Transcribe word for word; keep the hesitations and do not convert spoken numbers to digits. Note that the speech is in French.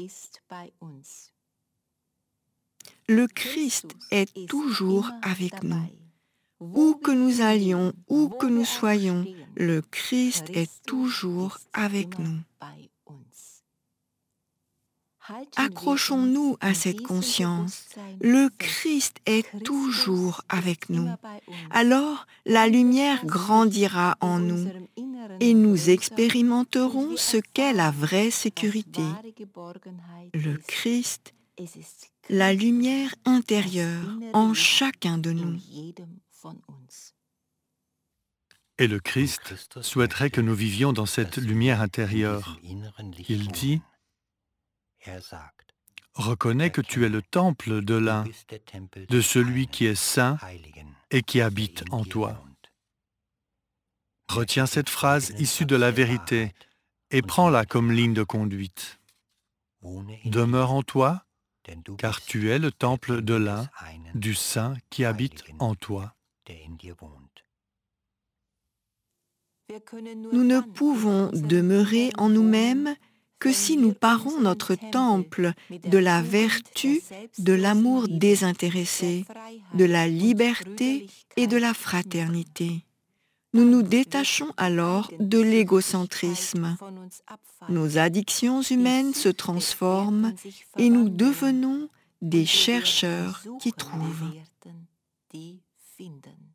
Le Christ est toujours avec nous. Où que nous allions, où que nous soyons, le Christ est toujours avec nous. Accrochons-nous à cette conscience. Le Christ est toujours avec nous. Alors, la lumière grandira en nous et nous expérimenterons ce qu'est la vraie sécurité. Le Christ, la lumière intérieure en chacun de nous. Et le Christ souhaiterait que nous vivions dans cette lumière intérieure. Il dit « Reconnais que tu es le temple de l'un, de celui qui est saint et qui habite en toi. » Retiens cette phrase issue de la vérité et prends-la comme ligne de conduite. Demeure en toi, car tu es le temple de l'un, du saint qui habite en toi. Nous ne pouvons demeurer en nous-mêmes que si nous parons notre temple de la vertu, de l'amour désintéressé, de la liberté et de la fraternité. Nous nous détachons alors de l'égocentrisme. Nos addictions humaines se transforment et nous devenons des chercheurs qui trouvent.